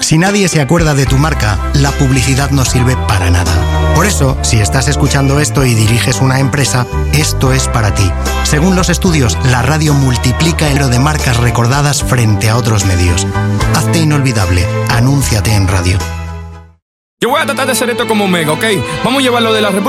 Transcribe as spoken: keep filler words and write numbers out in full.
Si nadie se acuerda de tu marca, la publicidad no sirve para nada. Por eso, si estás escuchando esto y diriges una empresa, esto es para ti. Según los estudios, la radio multiplica el número de marcas recordadas frente a otros medios. Hazte inolvidable. Anúnciate en radio. Yo voy a tratar de hacer esto como Mega, ¿ok? Vamos a llevarlo de la República